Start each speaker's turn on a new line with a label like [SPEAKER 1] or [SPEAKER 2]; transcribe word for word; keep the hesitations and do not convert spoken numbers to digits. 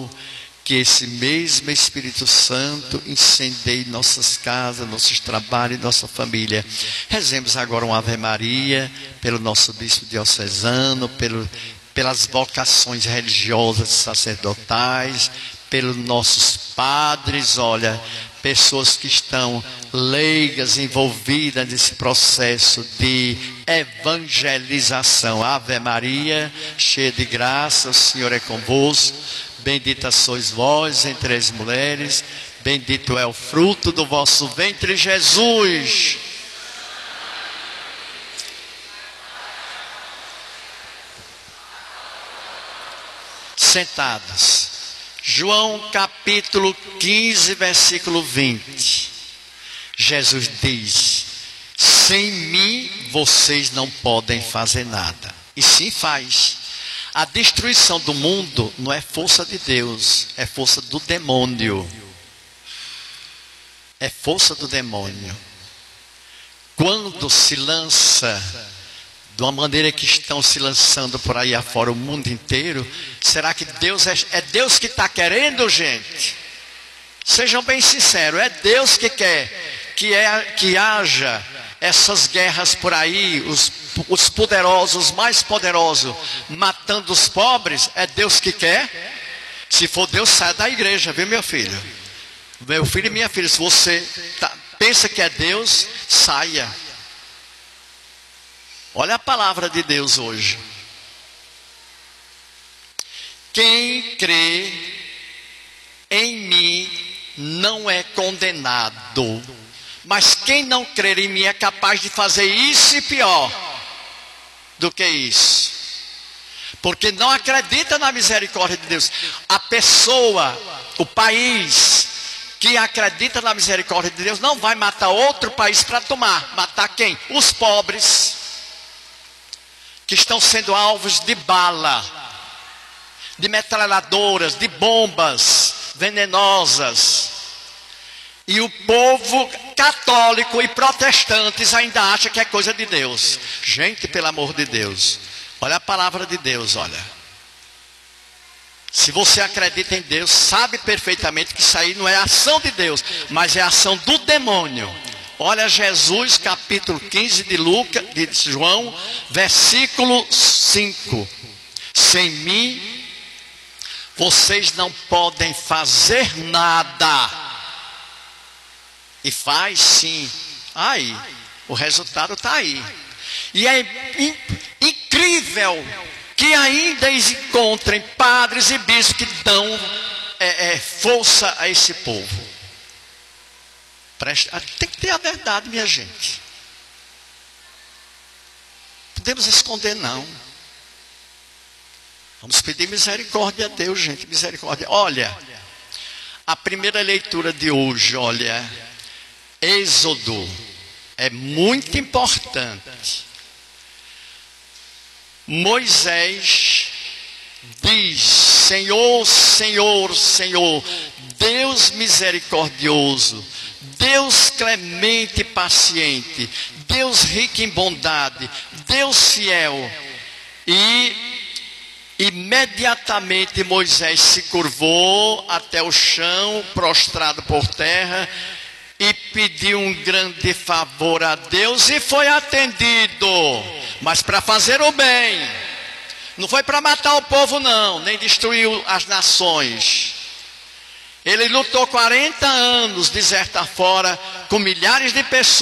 [SPEAKER 1] Senhor, que esse mesmo Espírito Santo incendeie nossas casas, nossos trabalhos e nossa família. Rezemos agora uma Ave Maria pelo nosso bispo diocesano, pelo, pelas vocações religiosas sacerdotais, pelos nossos padres, olha, pessoas que estão leigas, envolvidas nesse processo de evangelização. Ave Maria, cheia de graça, o Senhor é convosco. Bendita sois vós entre as mulheres, bendito é o fruto do vosso ventre, Jesus. Sentados. João capítulo quinze, versículo vinte. Jesus diz: sem mim vocês não podem fazer nada. E sim faz. A destruição do mundo não é força de Deus, é força do demônio. É força do demônio. Quando se lança, de uma maneira que estão se lançando por aí afora o mundo inteiro, será que Deus é, é Deus que está querendo, gente? Sejam bem sinceros, é Deus que quer que, é, que haja essas guerras por aí, os, os poderosos, os mais poderosos, matando os pobres? É Deus que quer? Se for Deus, sai da igreja, viu, meu filho? Meu filho e minha filha, se você tá, pensa que é Deus, saia. Olha a palavra de Deus hoje. Quem crê em mim não é condenado. Mas quem não crer em mim é capaz de fazer isso e pior do que isso. Porque não acredita na misericórdia de Deus. A pessoa, o país que acredita na misericórdia de Deus não vai matar outro país para tomar. Matar quem? Os pobres, que estão sendo alvos de bala, de metralhadoras, de bombas venenosas. E o povo católico e protestantes ainda acha que é coisa de Deus. Gente, pelo amor de Deus, olha a palavra de Deus, olha. Se você acredita em Deus, sabe perfeitamente que isso aí não é ação de Deus, mas é ação do demônio. Olha Jesus, capítulo quinze de Lucas, de João, versículo cinco. Sem mim, vocês não podem fazer nada. E faz sim. Aí, o resultado está aí. E é in, incrível que ainda encontrem padres e bispos que dão é, é, força a esse povo. Preste, tem que ter a verdade, minha gente. Não podemos esconder, não. Vamos pedir misericórdia a Deus, gente. Misericórdia. Olha, a primeira leitura de hoje, olha, Êxodo, é muito importante. Moisés diz: Senhor, Senhor, Senhor, Deus misericordioso, Deus clemente e paciente, Deus rico em bondade, Deus fiel. E imediatamente Moisés se curvou até o chão, prostrado por terra, e pediu um grande favor a Deus e foi atendido, mas para fazer o bem. Não foi para matar o povo, não, nem destruir as nações. Ele lutou quarenta anos, deserto afora, com milhares de pessoas.